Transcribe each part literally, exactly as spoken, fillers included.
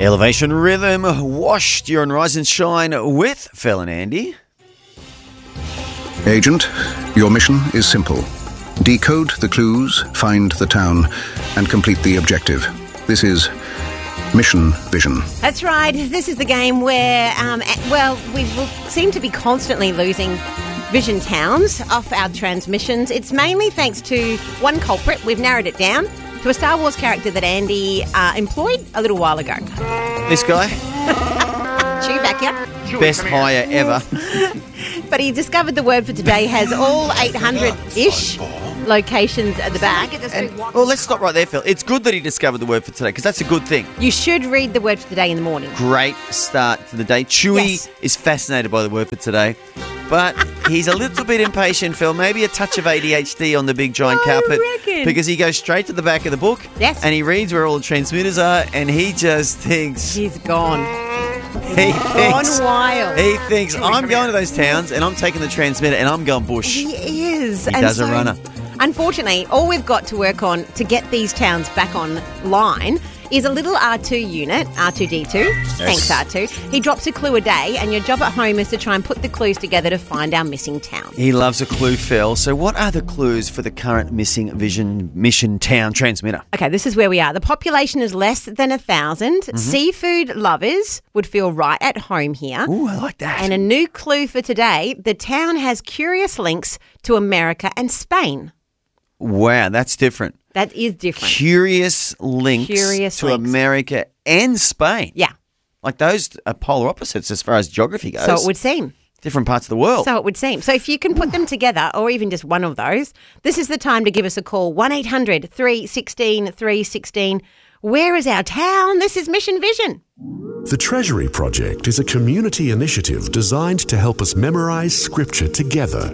Elevation Rhythm, washed. You're on Rise and Shine with Phil and Andy. Agent, your mission is simple. Decode the clues, find the town, and complete the objective. This is Mission Vision. That's right. This is the game where, um, well, we will seem to be constantly losing Vision towns off our transmissions. It's mainly thanks to one culprit. We've narrowed it down to a Star Wars character that Andy uh, employed a little while ago. This guy? Chewbacca. Best hire ever. But he discovered the word for today has all eight hundred-ish locations at the back. And, well, let's stop right there, Phil. It's good that he discovered the word for today, because that's a good thing. You should read the word for today in the morning. Great start to the day. Chewy Yes. is fascinated by the word for today, but he's a little bit impatient, Phil. Maybe a touch of A D H D on the big giant I carpet. reckon. Because he goes straight to the back of the book. Yes. And he reads where all the transmitters are, and he just thinks... He's gone. He thinks... Gone wild. He thinks, I'm going to those towns, and I'm taking the transmitter, and I'm going bush. He is. He And does a so, runner. Unfortunately, all we've got to work on to get these towns back online is a little R two unit, R two D two. Thanks, R two. He drops a clue a day, and your job at home is to try and put the clues together to find our missing town. He loves a clue, Phil. So what are the clues for the current missing Vision Mission Town transmitter? Okay, this is where we are. The population is less than a thousand. Mm-hmm. Seafood lovers would feel right at home here. Ooh, I like that. And a new clue for today, the town has curious links to America and Spain. Wow, that's different. That is different. Curious links Curious to links. America and Spain. Yeah, Like those are polar opposites as far as geography goes. so it would seem. Different parts of the world. So it would seem. So if you can put them together, or even just one of those, this is the time to give us a call. one eight hundred three one six three one six. Where is our town? This is Mission Vision. The Treasury Project is a community initiative designed to help us memorize scripture together,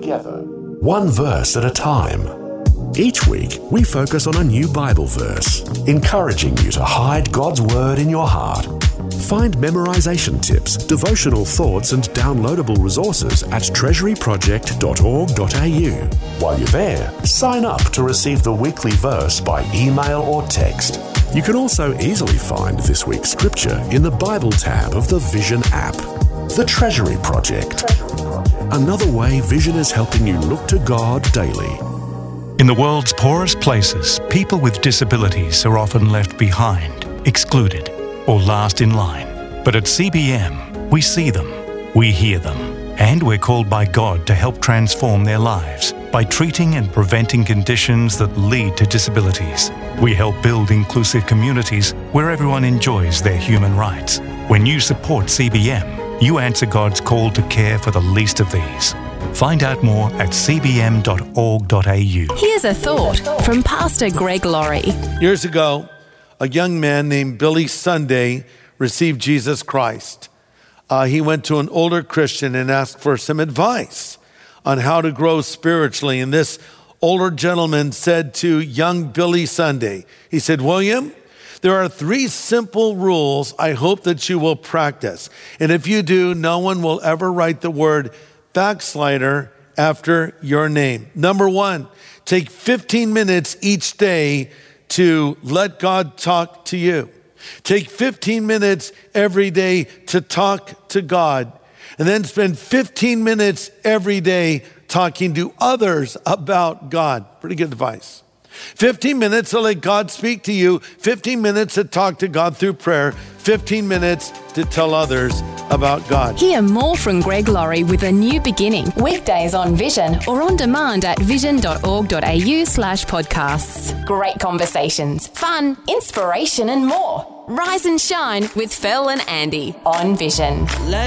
one verse at a time. Each week, we focus on a new Bible verse, encouraging you to hide God's Word in your heart. Find memorization tips, devotional thoughts, and downloadable resources at treasury project dot org dot a u. While you're there, sign up to receive the weekly verse by email or text. You can also easily find this week's scripture in the Bible tab of the Vision app. The Treasury Project. Another way Vision is helping you look to God daily. In the world's poorest places, people with disabilities are often left behind, excluded, or last in line. But at C B M, we see them, we hear them, and we're called by God to help transform their lives by treating and preventing conditions that lead to disabilities. We help build inclusive communities where everyone enjoys their human rights. When you support C B M, you answer God's call to care for the least of these. Find out more at c b m dot org dot a u. Here's a thought from Pastor Greg Laurie. Years ago, a young man named Billy Sunday received Jesus Christ. Uh, he went to an older Christian and asked for some advice on how to grow spiritually. And this older gentleman said to young Billy Sunday, he said, "William, there are three simple rules I hope that you will practice. And if you do, no one will ever write the word backslider after your name. Number one, take fifteen minutes each day to let God talk to you. Take fifteen minutes every day to talk to God. And then spend fifteen minutes every day talking to others about God." Pretty good advice. fifteen minutes to let God speak to you. fifteen minutes to talk to God through prayer. fifteen minutes to tell others about God. Hear more from Greg Laurie with A New Beginning. Weekdays on Vision or on demand at vision dot org dot a u slash podcasts. Great conversations, fun, inspiration and more. Rise and shine with Phil and Andy on Vision.